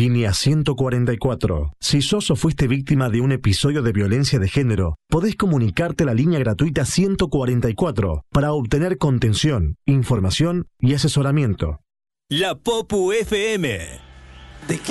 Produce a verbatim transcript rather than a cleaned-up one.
Línea ciento cuarenta y cuatro. Si sos o fuiste víctima de un episodio de violencia de género, podés comunicarte a la línea gratuita ciento cuarenta y cuatro para obtener contención, información y asesoramiento. La Popu F M. ¿De qué